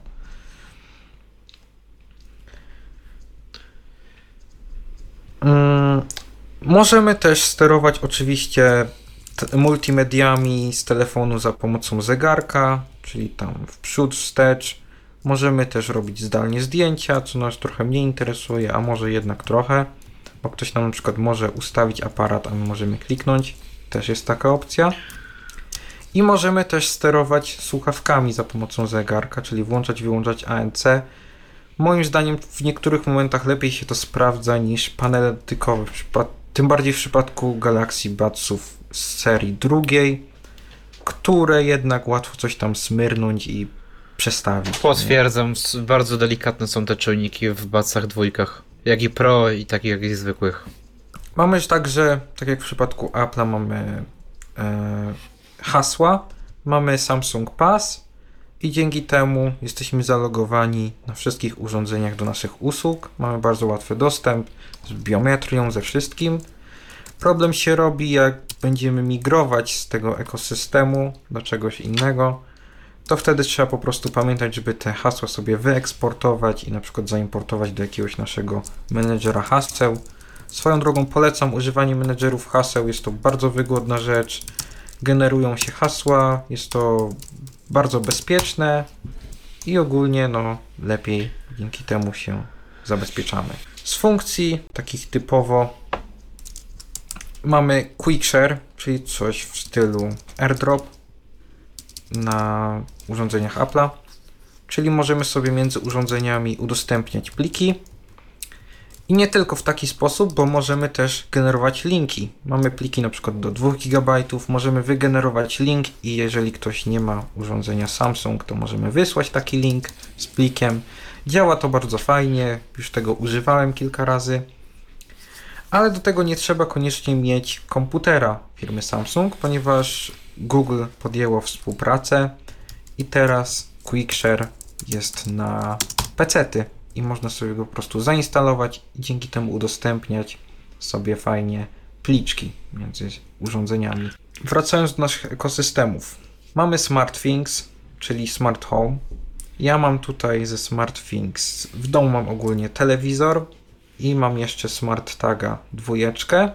Mm, możemy też sterować oczywiście t- multimediami z telefonu za pomocą zegarka, czyli tam w przód, wstecz. Możemy też robić zdalnie zdjęcia, co nas trochę mniej interesuje, a może jednak trochę, bo ktoś nam na przykład może ustawić aparat, a my możemy kliknąć. Też jest taka opcja. I możemy też sterować słuchawkami za pomocą zegarka, czyli włączać, wyłączać A N C. Moim zdaniem w niektórych momentach lepiej się to sprawdza niż panele dotykowe, w przypad- tym bardziej w przypadku Galaxy Budsów z serii drugiej, które jednak łatwo coś tam smyrnąć i przestawić. Potwierdzam, s- bardzo delikatne są te czujniki w Budsach dwójkach. Jak i Pro, i takich jak i zwykłych. Mamy także, tak jak w przypadku Apple'a, mamy e, hasła, mamy Samsung Pass i dzięki temu jesteśmy zalogowani na wszystkich urządzeniach do naszych usług. Mamy bardzo łatwy dostęp z biometrią, ze wszystkim. Problem się robi, jak będziemy migrować z tego ekosystemu do czegoś innego, to wtedy trzeba po prostu pamiętać, żeby te hasła sobie wyeksportować i na przykład zaimportować do jakiegoś naszego menedżera haseł. Swoją drogą polecam używanie menedżerów haseł, jest to bardzo wygodna rzecz. Generują się hasła, jest to bardzo bezpieczne i ogólnie no lepiej dzięki temu się zabezpieczamy. Z funkcji takich typowo mamy QuickShare, czyli coś w stylu AirDrop na urządzeniach Apple'a, czyli możemy sobie między urządzeniami udostępniać pliki. I nie tylko w taki sposób, bo możemy też generować linki. Mamy pliki na przykład do dwóch gigabajtów, możemy wygenerować link i jeżeli ktoś nie ma urządzenia Samsung, to możemy wysłać taki link z plikiem. Działa to bardzo fajnie, już tego używałem kilka razy. Ale do tego nie trzeba koniecznie mieć komputera firmy Samsung, ponieważ Google podjęło współpracę i teraz QuickShare jest na pecety. I można sobie go po prostu zainstalować i dzięki temu udostępniać sobie fajnie pliczki między urządzeniami. Wracając do naszych ekosystemów. Mamy SmartThings, czyli Smart Home. Ja mam tutaj ze SmartThings, w domu mam ogólnie telewizor i mam jeszcze Smart Taga dwójeczkę.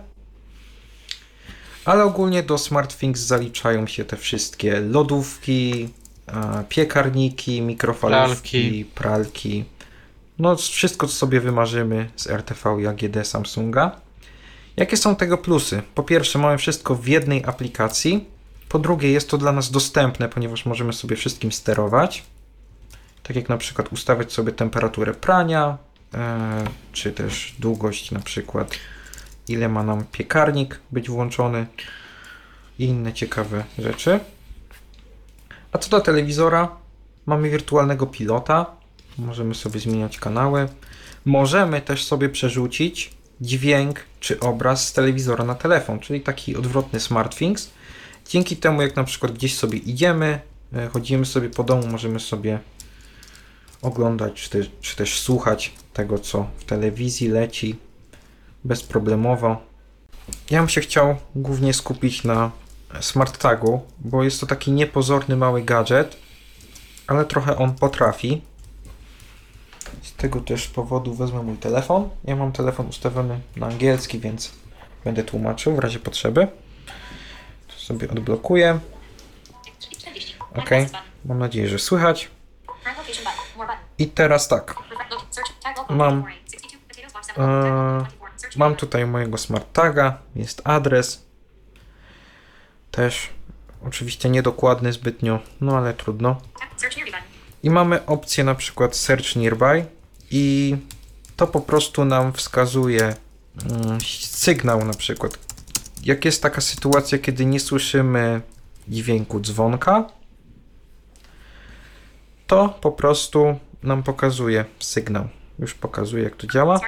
Ale ogólnie do SmartThings zaliczają się te wszystkie lodówki, piekarniki, mikrofalówki, pralki. pralki. No wszystko, co sobie wymarzymy z R T V i A G D Samsunga. Jakie są tego plusy? Po pierwsze, mamy wszystko w jednej aplikacji. Po drugie, jest to dla nas dostępne, ponieważ możemy sobie wszystkim sterować. Tak jak na przykład ustawiać sobie temperaturę prania, yy, czy też długość na przykład, ile ma nam piekarnik być włączony i inne ciekawe rzeczy. A co do telewizora, mamy wirtualnego pilota. Możemy sobie zmieniać kanały. Możemy też sobie przerzucić dźwięk czy obraz z telewizora na telefon, czyli taki odwrotny SmartThings. Dzięki temu, jak na przykład gdzieś sobie idziemy, chodzimy sobie po domu, możemy sobie oglądać czy też, czy też słuchać tego, co w telewizji leci bezproblemowo. Ja bym się chciał głównie skupić na Smart Tagu, bo jest to taki niepozorny mały gadżet, ale trochę on potrafi. Z tego też powodu wezmę mój telefon. Ja mam telefon ustawiony na angielski, więc będę tłumaczył w razie potrzeby. To sobie odblokuję. Ok, mam nadzieję, że słychać. I teraz tak. Mam, e, mam tutaj mojego Smart Taga, jest adres. Też oczywiście niedokładny zbytnio, no ale trudno. I mamy opcję na przykład Search Nearby i to po prostu nam wskazuje mm, sygnał na przykład. Jak jest taka sytuacja, kiedy nie słyszymy dźwięku dzwonka, to po prostu nam pokazuje sygnał. Już pokazuje, jak to działa.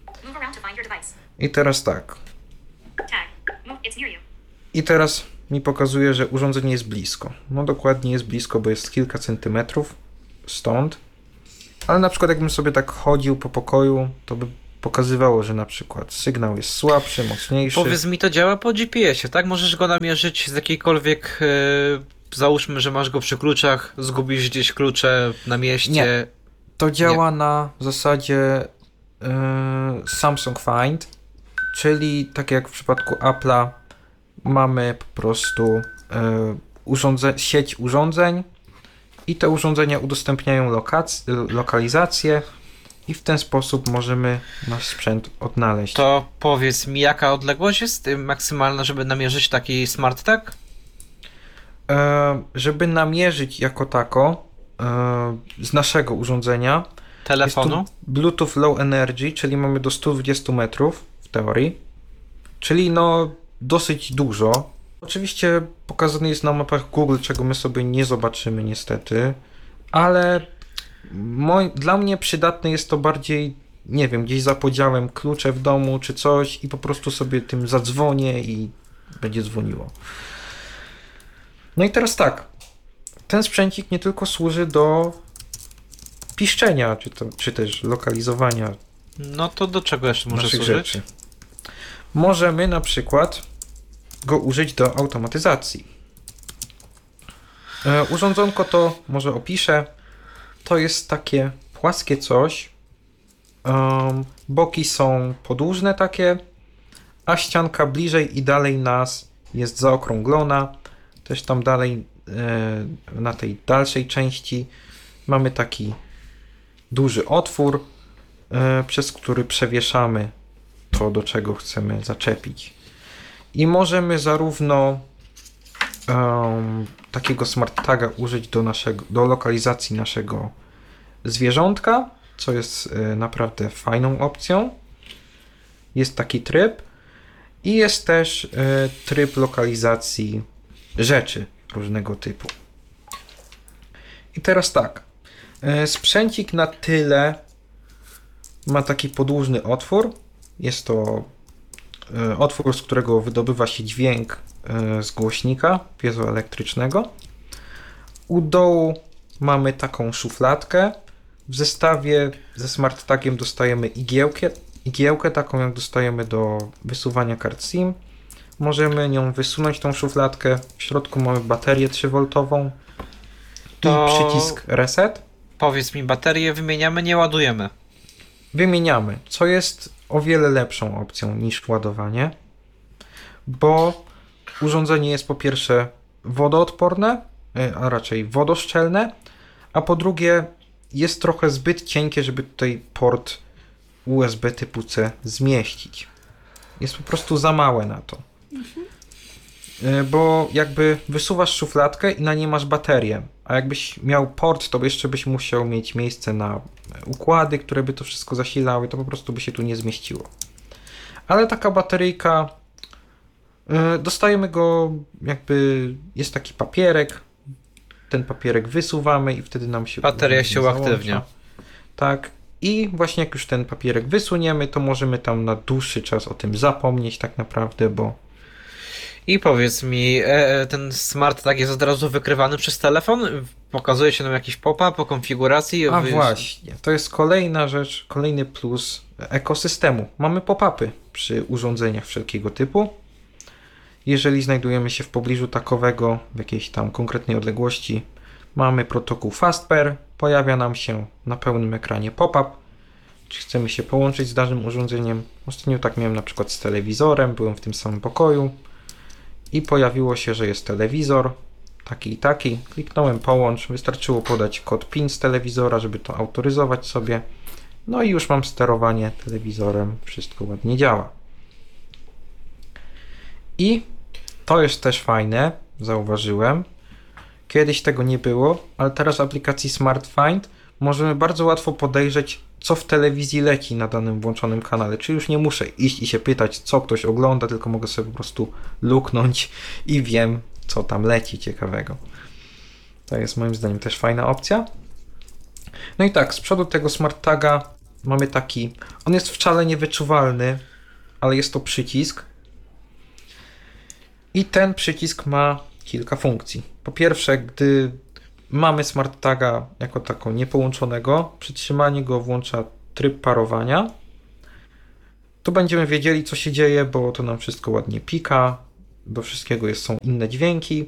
I teraz tak. I teraz mi pokazuje, że urządzenie jest blisko. No dokładnie jest blisko, bo jest kilka centymetrów stąd. Ale na przykład jakbym sobie tak chodził po pokoju, to by pokazywało, że na przykład sygnał jest słabszy, mocniejszy. Powiedz mi, to działa po G P S ie, tak? Możesz go namierzyć z jakiejkolwiek... Yy, załóżmy, że masz go przy kluczach, zgubisz gdzieś klucze na mieście. Nie. To działa Nie. na zasadzie yy, Samsung Find, czyli tak jak w przypadku Apple'a mamy po prostu yy, urządze- sieć urządzeń i te urządzenia udostępniają lokac- lokalizację i w ten sposób możemy nasz sprzęt odnaleźć. To powiedz mi, jaka odległość jest maksymalna, żeby namierzyć taki smart tag? E, żeby namierzyć jako tako e, z naszego urządzenia telefonu jest tu Bluetooth Low Energy, czyli mamy do stu dwudziestu metrów w teorii, czyli no dosyć dużo. Oczywiście pokazany jest na mapach Google, czego my sobie nie zobaczymy niestety, ale moj, dla mnie przydatne jest to bardziej, nie wiem, gdzieś za podziałem klucze w domu czy coś i po prostu sobie tym zadzwonię i będzie dzwoniło. No i teraz tak, ten sprzęcik nie tylko służy do piszczenia, czy, to, czy też lokalizowania. No to do czego jeszcze może służyć? Rzeczy. Możemy na przykład go użyć do automatyzacji. E, urządzonko to może opiszę. To jest takie płaskie coś. Um, boki są podłużne takie, a ścianka bliżej i dalej nas jest zaokrąglona. Też tam dalej e, na tej dalszej części mamy taki duży otwór, e, przez który przewieszamy to, do czego chcemy zaczepić. I możemy zarówno um, takiego smart taga użyć do, naszego, do lokalizacji naszego zwierzątka, co jest e, naprawdę fajną opcją. Jest taki tryb i jest też e, tryb lokalizacji rzeczy różnego typu. I teraz tak, e, sprzęcik na tyle ma taki podłużny otwór. Jest to e, otwór, z którego wydobywa się dźwięk e, z głośnika piezoelektrycznego. U dołu mamy taką szufladkę. W zestawie ze smart tagiem dostajemy igiełkę, igiełkę taką jak dostajemy do wysuwania kart SIM. Możemy nią wysunąć tą szufladkę. W środku mamy baterię trzywoltową to... i przycisk reset. Powiedz mi, baterię wymieniamy, nie ładujemy? Wymieniamy, co jest o wiele lepszą opcją niż ładowanie, bo urządzenie jest po pierwsze wodoodporne, a raczej wodoszczelne, a po drugie jest trochę zbyt cienkie, żeby tutaj port U S B typu C zmieścić. Jest po prostu za małe na to. Mhm. Bo jakby wysuwasz szufladkę i na niej masz baterię, a jakbyś miał port, to jeszcze byś musiał mieć miejsce na układy, które by to wszystko zasilały, to po prostu by się tu nie zmieściło. Ale taka bateryjka, dostajemy go, jakby jest taki papierek, ten papierek wysuwamy i wtedy nam się... Bateria się uaktywnia. Tak. I właśnie jak już ten papierek wysuniemy, to możemy tam na dłuższy czas o tym zapomnieć tak naprawdę, bo... I powiedz mi, e, ten smart tag jest od razu wykrywany przez telefon? Pokazuje się nam jakiś pop-up po konfiguracji? A wy... właśnie, to jest kolejna rzecz, kolejny plus ekosystemu. Mamy pop-upy przy urządzeniach wszelkiego typu. Jeżeli znajdujemy się w pobliżu takowego, w jakiejś tam konkretnej odległości, mamy protokół FastPair, pojawia nam się na pełnym ekranie pop-up, czy chcemy się połączyć z danym urządzeniem. Ostatnio tak miałem na przykład z telewizorem, byłem w tym samym pokoju i pojawiło się, że jest telewizor, taki i taki. Kliknąłem połącz, wystarczyło podać kod PIN z telewizora, żeby to autoryzować sobie. No i już mam sterowanie telewizorem, wszystko ładnie działa. I to jest też fajne, zauważyłem. Kiedyś tego nie było, ale teraz w aplikacji Smart Find możemy bardzo łatwo podejrzeć, co w telewizji leci na danym włączonym kanale. Czyli już nie muszę iść i się pytać, co ktoś ogląda, tylko mogę sobie po prostu luknąć i wiem, co tam leci ciekawego. To jest moim zdaniem też fajna opcja. No i tak, z przodu tego smart taga mamy taki, on jest wcale niewyczuwalny, ale jest to przycisk. I ten przycisk ma kilka funkcji. Po pierwsze, gdy mamy smart taga jako tako niepołączonego, przytrzymanie go włącza tryb parowania. Tu będziemy wiedzieli, co się dzieje, bo to nam wszystko ładnie pika, do wszystkiego jest, są inne dźwięki.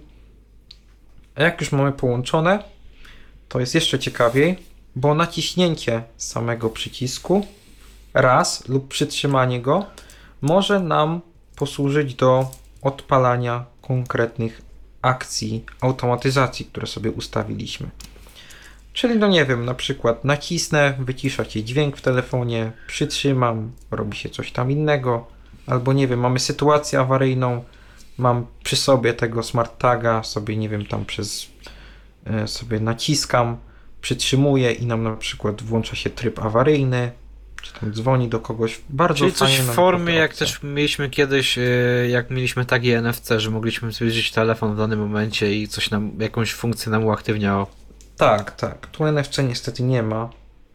A jak już mamy połączone, to jest jeszcze ciekawiej, bo naciśnięcie samego przycisku raz lub przytrzymanie go może nam posłużyć do odpalania konkretnych akcji automatyzacji, które sobie ustawiliśmy. Czyli no nie wiem, na przykład nacisnę, wycisza się dźwięk w telefonie, przytrzymam, robi się coś tam innego, albo nie wiem, mamy sytuację awaryjną, mam przy sobie tego smart taga, sobie nie wiem, tam przez y, sobie naciskam, przytrzymuję i nam na przykład włącza się tryb awaryjny, czy tam dzwoni do kogoś. Bardzo Czyli coś fajnie w nam formie, to jak opcja. też mieliśmy kiedyś, y, jak mieliśmy tagi N F C, że mogliśmy zbliżyć telefon w danym momencie i coś nam, jakąś funkcję nam uaktywniało. Tak, tak. Tu N F C niestety nie ma,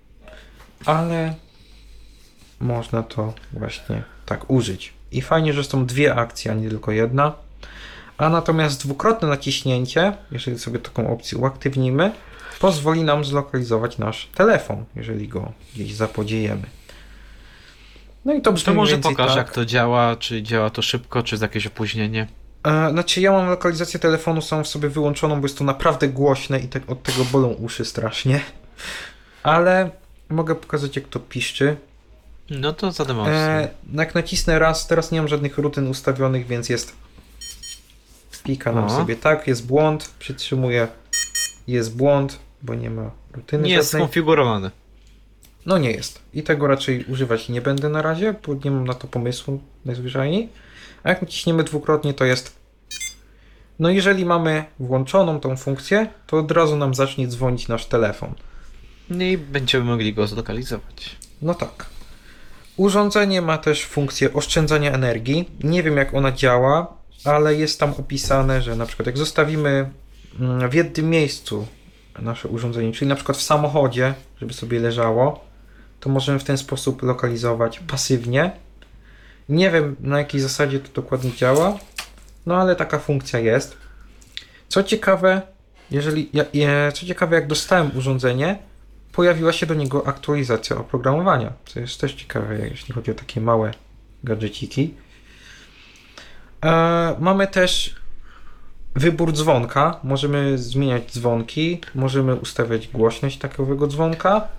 ale można to właśnie tak użyć. I fajnie, że są dwie akcje, a nie tylko jedna. A natomiast dwukrotne naciśnięcie, jeżeli sobie taką opcję uaktywnimy, pozwoli nam zlokalizować nasz telefon, jeżeli go gdzieś zapodziejemy. No i to brzmi To może mniej więcej pokaż, tak. jak to działa, czy działa to szybko, czy jest jakieś opóźnienie. E, znaczy ja mam lokalizację telefonu samą w sobie wyłączoną, bo jest to naprawdę głośne i tak od tego bolą uszy strasznie. Ale mogę pokazać, jak to piszczy. No to zademonstruj. E, jak nacisnę raz, teraz nie mam żadnych rutyn ustawionych, więc jest pika nam O. sobie tak, jest błąd, przytrzymuję, jest błąd, bo nie ma rutyny Nie jest żadnej. skonfigurowany. No nie jest. I tego raczej używać nie będę na razie, bo nie mam na to pomysłu najzwyczajniej. A jak naciśniemy dwukrotnie, to jest... No jeżeli mamy włączoną tą funkcję, to od razu nam zacznie dzwonić nasz telefon. No i będziemy mogli go zlokalizować. No tak. Urządzenie ma też funkcję oszczędzania energii. Nie wiem, jak ona działa, ale jest tam opisane, że na przykład jak zostawimy mm, w jednym miejscu nasze urządzenie, czyli na przykład w samochodzie, żeby sobie leżało, to możemy w ten sposób lokalizować pasywnie. Nie wiem, na jakiej zasadzie to dokładnie działa, no ale taka funkcja jest. Co ciekawe, jeżeli, ja, ja, co ciekawe, jak dostałem urządzenie, pojawiła się do niego aktualizacja oprogramowania, co jest też ciekawe, jeśli chodzi o takie małe gadżeciki. E, mamy też wybór dzwonka. Możemy zmieniać dzwonki, możemy ustawiać głośność takowego dzwonka.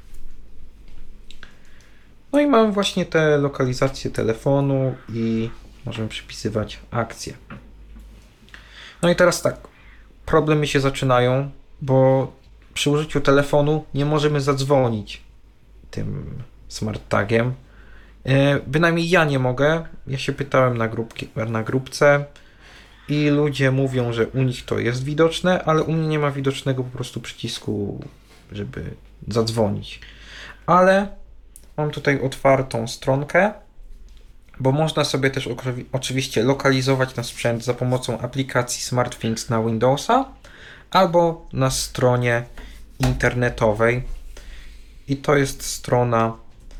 No i mamy właśnie te lokalizacje telefonu i możemy przypisywać akcje. No i teraz tak, problemy się zaczynają, bo przy użyciu telefonu nie możemy zadzwonić tym smart tagiem. E, bynajmniej ja nie mogę. Ja się pytałem na, grupki, na grupce i ludzie mówią, że u nich to jest widoczne, ale u mnie nie ma widocznego po prostu przycisku, żeby zadzwonić. Ale mam tutaj otwartą stronkę, bo można sobie też oczywiście lokalizować na sprzęt za pomocą aplikacji SmartThings na Windowsa albo na stronie internetowej i to jest strona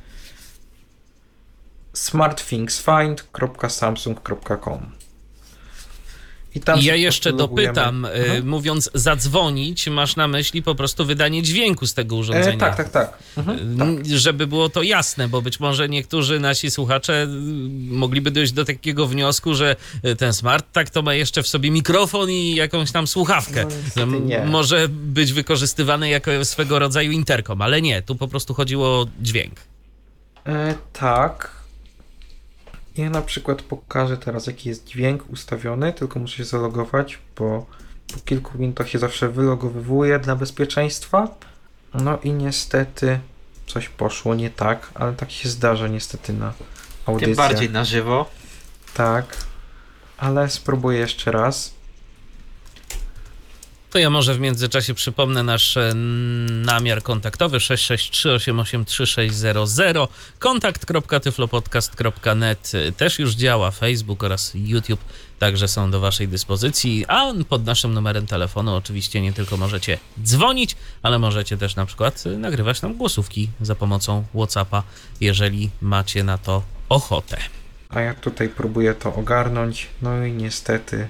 smartthingsfind kropka samsung kropka com. I tam I ja się jeszcze logujemy. dopytam, y, Mhm. mówiąc zadzwonić, masz na myśli po prostu wydanie dźwięku z tego urządzenia. E, tak, tak, tak. Mhm, tak. N- Żeby było to jasne, bo być może niektórzy nasi słuchacze y, mogliby dojść do takiego wniosku, że y, ten smart tak to ma jeszcze w sobie mikrofon i jakąś tam słuchawkę. No, niestety M- nie. Może być wykorzystywany jako swego rodzaju interkom, ale nie, tu po prostu chodziło o dźwięk. E, tak. Ja na przykład pokażę teraz, jaki jest dźwięk ustawiony, tylko muszę się zalogować, bo po kilku minutach się zawsze wylogowywuje dla bezpieczeństwa. No i niestety coś poszło nie tak, ale tak się zdarza niestety na audycjach. Tym bardziej na żywo. Tak, ale spróbuję jeszcze raz. To ja może w międzyczasie przypomnę nasz e, namiar kontaktowy sześć sześć trzy, osiem osiem trzy, sześć zero zero. kontakt kropka tyflopodcast kropka net też już działa, Facebook oraz YouTube także są do waszej dyspozycji, a pod naszym numerem telefonu oczywiście nie tylko możecie dzwonić, ale możecie też na przykład nagrywać nam głosówki za pomocą WhatsAppa, jeżeli macie na to ochotę. A ja tutaj próbuję to ogarnąć, no i niestety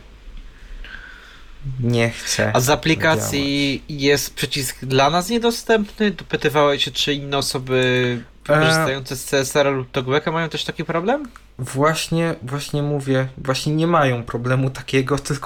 nie chcę. A z aplikacji jest przycisk dla nas niedostępny? Dopytywałeś się, czy inne osoby korzystające z C S R lub Talkbacka mają też taki problem? Właśnie, właśnie mówię, właśnie nie mają problemu takiego, tylko